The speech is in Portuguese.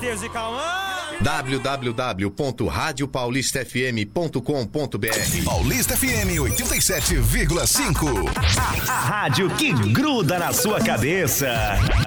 Matheus e Cauã. www.radiopaulistafm.com.br Paulista FM 87,5. A rádio que gruda na sua cabeça.